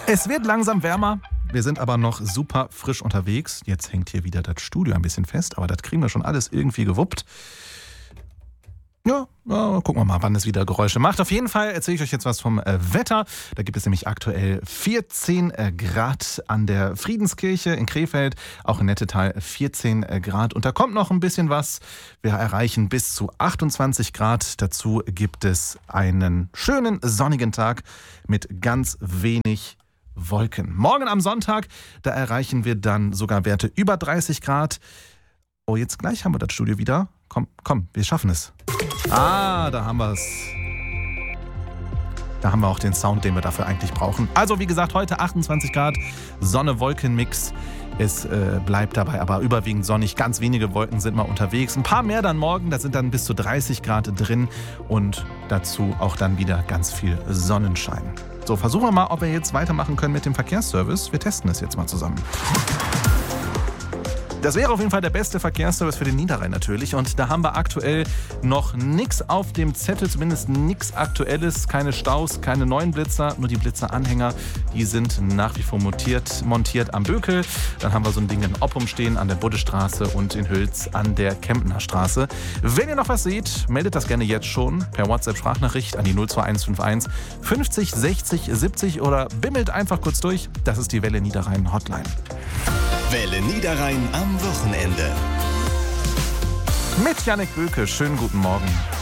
Es wird langsam wärmer. Wir sind aber noch super frisch unterwegs. Jetzt hängt hier wieder das Studio ein bisschen fest, aber das kriegen wir schon alles irgendwie gewuppt. Ja, gucken wir mal, wann es wieder Geräusche macht. Auf jeden Fall erzähle ich euch jetzt was vom Wetter. Da gibt es nämlich aktuell 14 Grad an der Friedenskirche in Krefeld, auch in Nettetal 14 Grad. Und da kommt noch ein bisschen was. Wir erreichen bis zu 28 Grad. Dazu gibt es einen schönen sonnigen Tag mit ganz wenig Wolken. Morgen am Sonntag, da erreichen wir dann sogar Werte über 30 Grad. Oh, jetzt gleich haben wir das Studio wieder. Komm, wir schaffen es. Da haben wir es. Da haben wir auch den Sound, den wir dafür eigentlich brauchen. Also wie gesagt, heute 28 Grad, Sonne-Wolken-Mix. Es bleibt dabei aber überwiegend sonnig. Ganz wenige Wolken sind mal unterwegs. Ein paar mehr dann morgen, da sind dann bis zu 30 Grad drin. Und dazu auch dann wieder ganz viel Sonnenschein. So, versuchen wir mal, ob wir jetzt weitermachen können mit dem Verkehrsservice. Wir testen es jetzt mal zusammen. Das wäre auf jeden Fall der beste Verkehrsservice für den Niederrhein natürlich. Und da haben wir aktuell noch nichts auf dem Zettel, zumindest nichts Aktuelles. Keine Staus, keine neuen Blitzer, nur die Blitzeranhänger. Die sind nach wie vor montiert am Bökel. Dann haben wir so ein Ding in Oppum stehen an der Buddestraße und in Hülz an der Kemptner Straße. Wenn ihr noch was seht, meldet das gerne jetzt schon per WhatsApp-Sprachnachricht an die 02151 50 60 70 oder bimmelt einfach kurz durch. Das ist die Welle Niederrhein Hotline. Welle Niederrhein am Wochenende. Mit Jannik Böke, schönen guten Morgen.